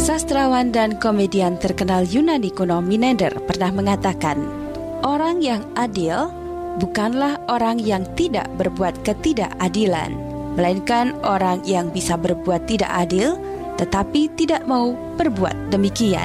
Sastrawan dan komedian terkenal Yunani kuno Menander pernah mengatakan, orang yang adil bukanlah orang yang tidak berbuat ketidakadilan, melainkan orang yang bisa berbuat tidak adil tetapi tidak mau berbuat demikian.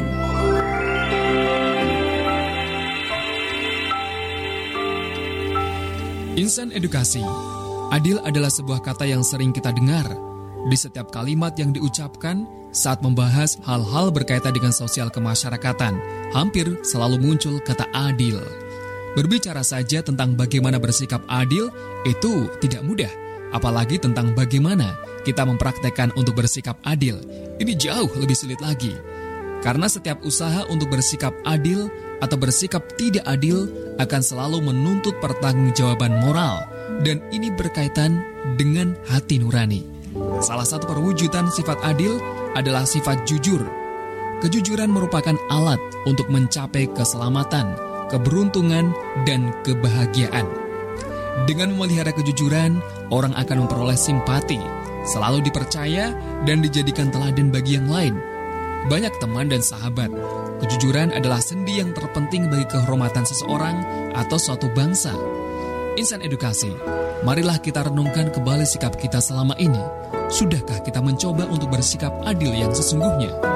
Insan edukasi. Adil adalah sebuah kata yang sering kita dengar di setiap kalimat yang diucapkan saat membahas hal-hal berkaitan dengan sosial kemasyarakatan. Hampir selalu muncul kata adil. Berbicara saja tentang bagaimana bersikap adil itu tidak mudah, apalagi tentang bagaimana kita mempraktekkan untuk bersikap adil. Ini jauh lebih sulit lagi. Karena setiap usaha untuk bersikap adil atau bersikap tidak adil akan selalu menuntut pertanggungjawaban moral, dan ini berkaitan dengan hati nurani. Salah satu perwujudan sifat adil adalah sifat jujur. Kejujuran merupakan alat untuk mencapai keselamatan, keberuntungan, dan kebahagiaan. Dengan memelihara kejujuran, orang akan memperoleh simpati, selalu dipercaya, dan dijadikan teladan bagi yang lain. Banyak teman dan sahabat, kejujuran adalah sendi yang terpenting bagi kehormatan seseorang atau suatu bangsa. Insan edukasi, marilah kita renungkan kembali sikap kita selama ini. Sudahkah kita mencoba untuk bersikap adil yang sesungguhnya?